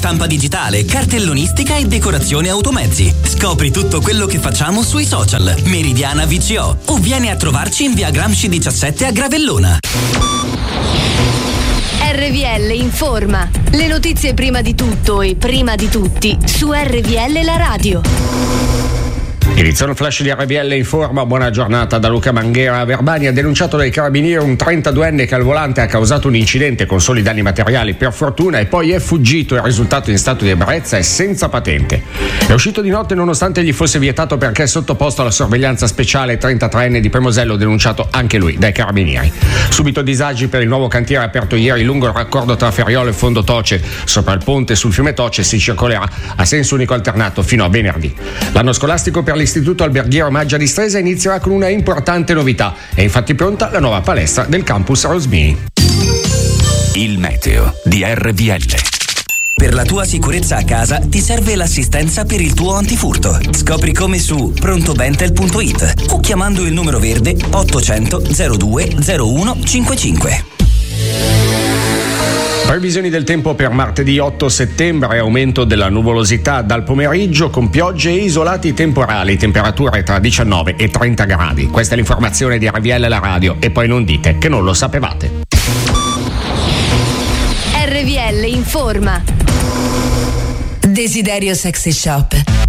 stampa digitale, cartellonistica e decorazione automezzi. Scopri tutto quello che facciamo sui social. Meridiana VCO. O vieni a trovarci in via Gramsci 17 a Gravellona. RVL informa. Le notizie prima di tutto e prima di tutti su RVL la radio. Inizia il flash di RVL informa, buona giornata da Luca Manghera. A Verbania, denunciato dai carabinieri un 32enne che al volante ha causato un incidente con soli danni materiali per fortuna e poi è fuggito. Il risultato in stato di ebbrezza e senza patente. È uscito di notte nonostante gli fosse vietato perché è sottoposto alla sorveglianza speciale. 33enne di Premosello, denunciato anche lui dai carabinieri. Subito disagi per il nuovo cantiere aperto ieri lungo il raccordo tra Ferriolo e Fondo Toce. Sopra il ponte sul fiume Toce si circolerà a senso unico alternato fino a venerdì. L'anno scolastico per l'Istituto Alberghiero Maggia di Stresa inizierà con una importante novità. È infatti pronta la nuova palestra del campus Rosmini. Il meteo di RVL. Per la tua sicurezza a casa ti serve l'assistenza per il tuo antifurto. Scopri come su prontobentel.it o chiamando il numero verde 800 02 01 55. Previsioni del tempo per martedì 8 settembre, aumento della nuvolosità dal pomeriggio con piogge e isolati temporali, temperature tra 19 e 30 gradi. Questa è l'informazione di RVL la radio e poi non dite che non lo sapevate. RVL informa. Desiderio Sexy Shop.